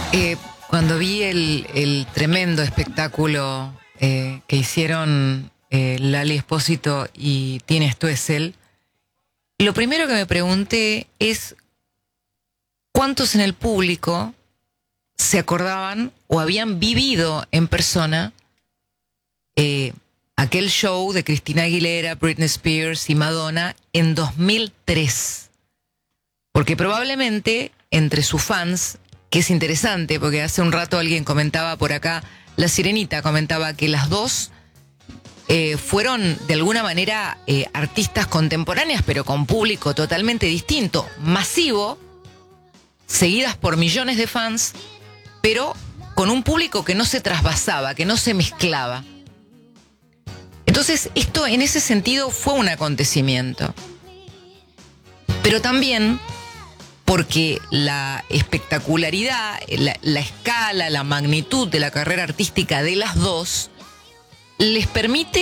Cuando vi el tremendo espectáculo que hicieron Lali Espósito y Tini Stoessel, lo primero que me pregunté es cuántos en el público se acordaban o habían vivido en persona aquel show de Christina Aguilera, Britney Spears y Madonna en 2003. Porque probablemente entre sus fans, que es interesante, porque hace un rato alguien comentaba por acá, La Sirenita comentaba que las dos fueron de alguna manera artistas contemporáneas, pero con público totalmente distinto, masivo, seguidas por millones de fans, pero con un público que no se trasvasaba, que no se mezclaba. Entonces, esto en ese sentido fue un acontecimiento. Pero también porque la espectacularidad, la escala, la magnitud de la carrera artística de las dos les permite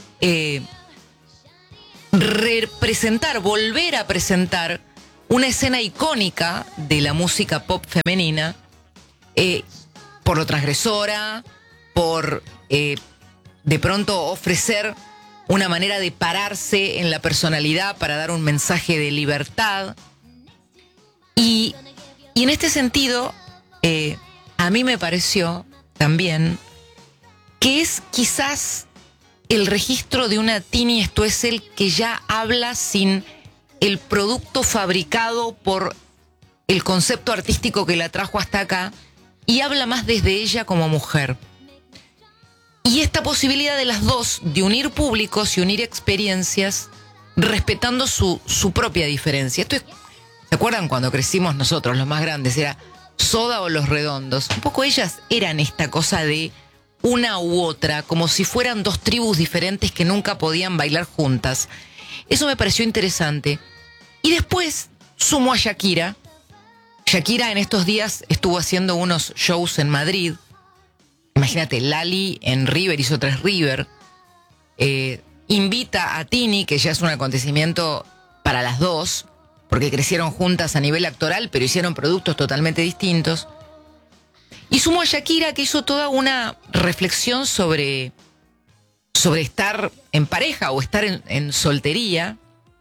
representar, volver a presentar una escena icónica de la música pop femenina, por lo transgresora, por de pronto ofrecer una manera de pararse en la personalidad para dar un mensaje de libertad. Y en este sentido, a mí me pareció también que es quizás el registro de una Tini Stoessel que ya habla sin el producto fabricado por el concepto artístico que la trajo hasta acá y habla más desde ella como mujer. Y esta posibilidad de las dos de unir públicos y unir experiencias respetando su propia diferencia. Esto es, ¿se acuerdan cuando crecimos nosotros, los más grandes? Era Soda o Los Redondos. Un poco ellas eran esta cosa de una u otra, como si fueran dos tribus diferentes que nunca podían bailar juntas. Eso me pareció interesante. Y después sumó a Shakira. Shakira en estos días estuvo haciendo unos shows en Madrid. Imagínate, Lali en River, hizo 3 River. Invita a Tini, que ya es un acontecimiento para las dos, porque crecieron juntas a nivel actoral, pero hicieron productos totalmente distintos. Y sumó a Shakira, que hizo toda una reflexión sobre estar en pareja o estar en soltería,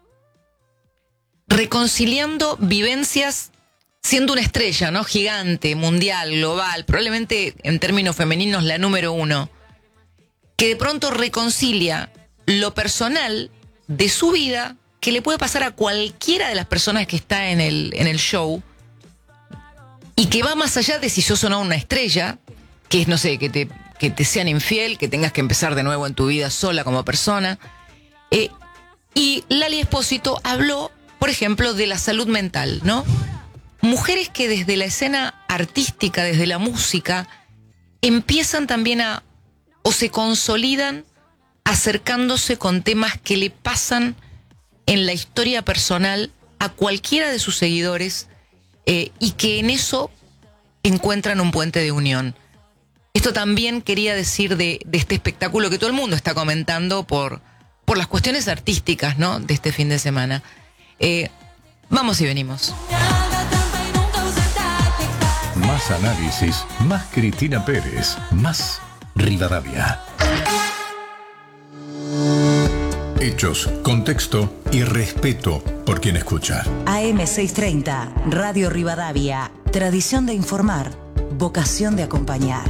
reconciliando vivencias, siendo una estrella, ¿no? Gigante, mundial, global, probablemente en términos femeninos la número 1, que de pronto reconcilia lo personal de su vida, que le puede pasar a cualquiera de las personas que está en el show, y que va más allá de si sos o no una estrella, que es, no sé, que te sean infiel, que tengas que empezar de nuevo en tu vida sola como persona. Y Lali Espósito habló, por ejemplo, de la salud mental, ¿no? Mujeres que desde la escena artística, desde la música, empiezan también o se consolidan acercándose con temas que le pasan en la historia personal a cualquiera de sus seguidores, y que en eso encuentran un puente de unión. Esto también quería decir de este espectáculo que todo el mundo está comentando por las cuestiones artísticas, ¿no?, de este fin de semana. Vamos y venimos. Más análisis, más Cristina Pérez, más Rivadavia. Hechos, contexto y respeto por quien escucha. AM630, Radio Rivadavia. Tradición de informar, vocación de acompañar.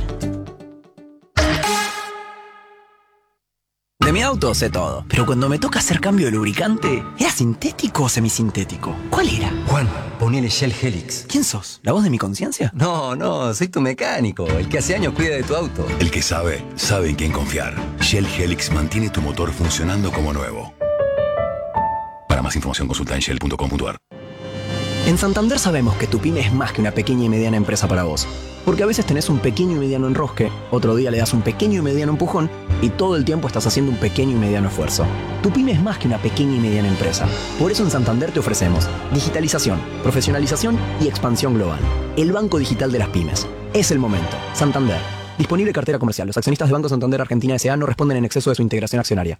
De mi auto sé todo, pero cuando me toca hacer cambio de lubricante, ¿era sintético o semisintético? ¿Cuál era? Juan, ponele Shell Helix. ¿Quién sos? ¿La voz de mi conciencia? No, soy tu mecánico, el que hace años cuida de tu auto. El que sabe en quién confiar. Shell Helix mantiene tu motor funcionando como nuevo. Para más información consulta en shell.com.ar. En Santander sabemos que tu pyme es más que una pequeña y mediana empresa para vos. Porque a veces tenés un pequeño y mediano enrosque, otro día le das un pequeño y mediano empujón y todo el tiempo estás haciendo un pequeño y mediano esfuerzo. Tu pyme es más que una pequeña y mediana empresa. Por eso en Santander te ofrecemos digitalización, profesionalización y expansión global. El banco digital de las pymes. Es el momento. Santander. Disponible cartera comercial. Los accionistas de Banco Santander Argentina S.A. no responden en exceso de su integración accionaria.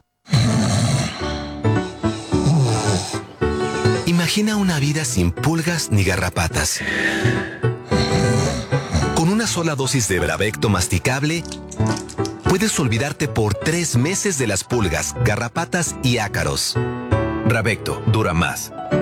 Imagina una vida sin pulgas ni garrapatas. Con una sola dosis de Bravecto masticable, puedes olvidarte por 3 meses de las pulgas, garrapatas y ácaros. Bravecto dura más.